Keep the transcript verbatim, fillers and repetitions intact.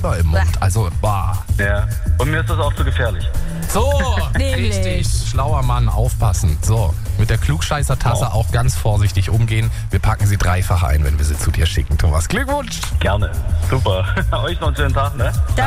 selber im Mund. Also, boah. Ja. Und mir ist das auch zu gefährlich. So, Nämlich. richtig. Schlauer Mann, aufpassen. So, mit der Klugscheißer-Tasse Oh. auch ganz vorsichtig umgehen. Wir packen sie dreifach ein, wenn wir sie zu dir schicken, Thomas. Glückwunsch! Gerne. Super. Euch noch einen schönen Tag, ne?